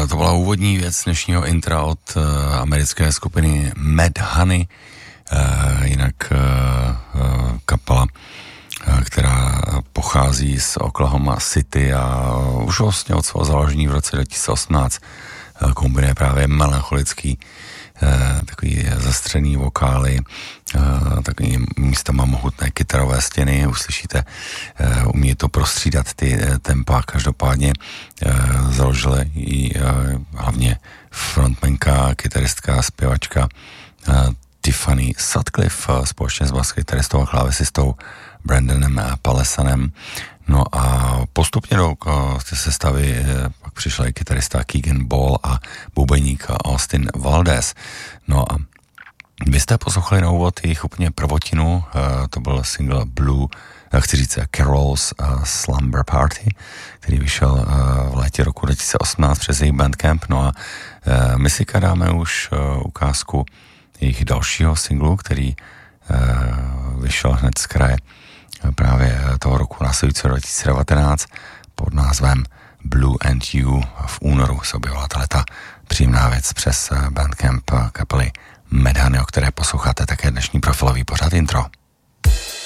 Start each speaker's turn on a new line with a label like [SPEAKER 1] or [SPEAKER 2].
[SPEAKER 1] to byla úvodní věc dnešního intra od americké skupiny Mad Honey, jinak kapela, která pochází z Oklahoma City a už vlastně od svého založení v roce 2018 kombinuje právě melancholický takový zastřený vokály, takový místama mohutné kytarové stěny, uslyšíte, umí to prostřídat ty tempa, každopádně založila ji hlavně frontmanka, kytaristka, zpěvačka Tiffany Sutcliffe společně s baskytaristou a klávesistou Brandonem Palesanem. No a postupně do té sestavy pak přišel i kytarista Keegan Ball a bubeník Austin Valdez. No a vy jste poslouchali na úvod jejich úplně prvotinu, to byl single Blue, chci říct Carol's Slumber Party, který vyšel v létě roku 2018 přes jejich Bandcamp. No a my si dáme už ukázku jejich dalšího singlu, který vyšel hned z kraje právě toho roku následujícího 2019 pod názvem Blue and You. V únoru se objevila ta příjemná věc přes Bandcamp kapely Mad Honey, o které posloucháte také dnešní profilový pořad Intro.